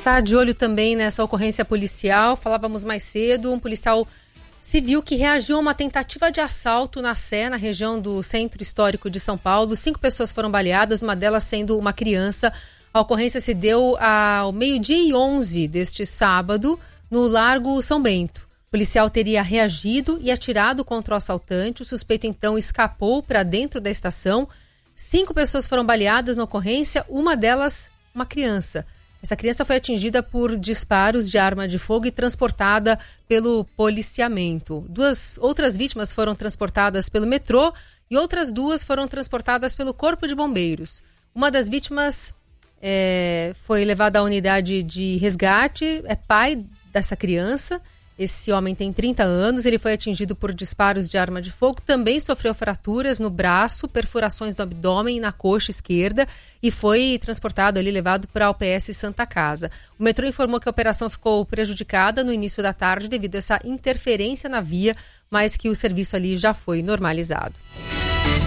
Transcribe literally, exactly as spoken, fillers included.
está de olho também nessa ocorrência policial. Falávamos mais cedo, um policial civil que reagiu a uma tentativa de assalto na Sé, na região do Centro Histórico de São Paulo. Cinco pessoas foram baleadas, uma delas sendo uma criança. A ocorrência se deu ao meio-dia e onze deste sábado, no Largo São Bento. O policial teria reagido e atirado contra o assaltante. O suspeito, então, escapou para dentro da estação. Cinco pessoas foram baleadas na ocorrência, uma delas uma criança. Essa criança foi atingida por disparos de arma de fogo e transportada pelo policiamento. Duas outras vítimas foram transportadas pelo metrô e outras duas foram transportadas pelo Corpo de Bombeiros. Uma das vítimas é, foi levada à unidade de resgate, é pai dessa criança. Esse homem tem trinta anos, ele foi atingido por disparos de arma de fogo, também sofreu fraturas no braço, perfurações no abdômen e na coxa esquerda e foi transportado ali, levado para a U P S Santa Casa. O metrô informou que a operação ficou prejudicada no início da tarde devido a essa interferência na via, mas que o serviço ali já foi normalizado.